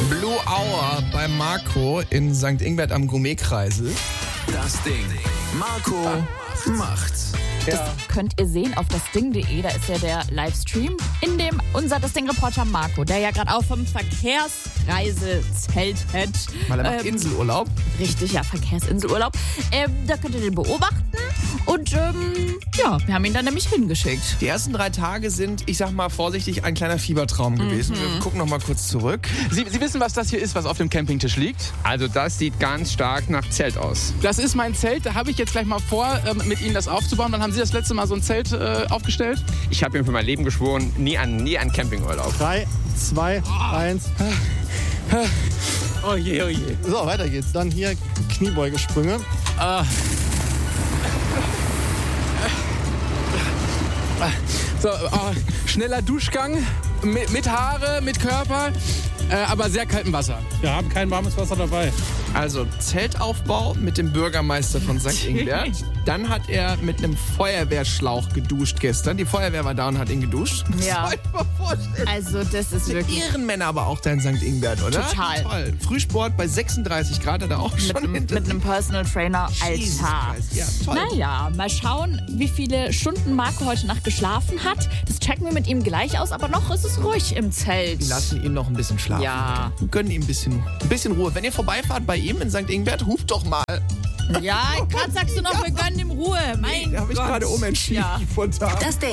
Blue Hour bei Marco in St. Ingbert am Gourmetkreisel. Das Ding. Marco macht's. Das könnt ihr sehen auf dasding.de, da ist ja der Livestream, in dem unser Das Ding-Reporter Marco, der ja gerade auch vom Verkehrsreise zeltet. Weil er macht Inselurlaub. Richtig, ja, Verkehrsinselurlaub. Da könnt ihr den beobachten und wir haben ihn dann nämlich hingeschickt. Die ersten 3 Tage sind, ich sag mal vorsichtig, ein kleiner Fiebertraum gewesen. Wir gucken noch mal kurz zurück. Sie wissen, was das hier ist, was auf dem Campingtisch liegt? Also das sieht ganz stark nach Zelt aus. Das ist mein Zelt, da habe ich jetzt gleich mal vor, mit Ihnen das aufzubauen. Wann haben Sie das letzte Mal so ein Zelt aufgestellt? Ich habe mir für mein Leben geschworen, nie an Campingurlaub. 3, 2, 1. Oh je, oh je. So, weiter geht's. Dann hier Kniebeugesprünge. So, schneller Duschgang, mit Haare, mit Körper, aber sehr kaltem Wasser. Wir haben kein warmes Wasser dabei. Also Zeltaufbau mit dem Bürgermeister von St. Ingbert. Dann hat er mit einem Feuerwehrschlauch geduscht gestern. Die Feuerwehr war da und hat ihn geduscht. Ja. Das soll ich mal vorstellen. Also das ist wirklich Ehrenmänner aber auch da in St. Ingbert, oder? Total. Toll. Frühsport bei 36 Grad hat er auch schon mit einem Personal Trainer. Jesus Alter. Christ. Ja, toll. Naja, mal schauen, wie viele Stunden Marco heute Nacht geschlafen hat. Das checken wir mit ihm gleich aus, aber noch ist es ruhig im Zelt. Wir lassen ihn noch ein bisschen schlafen. Ja. Wir gönnen ihm ein bisschen Ruhe. Wenn ihr vorbeifahrt bei ihm in St. Ingbert, ruft doch mal. Ja, gerade sagst du noch, wir gönnen ihm Ruhe. Mein Da habe ich Gott. gerade umentschieden. Ja. Spontan. Das Ding.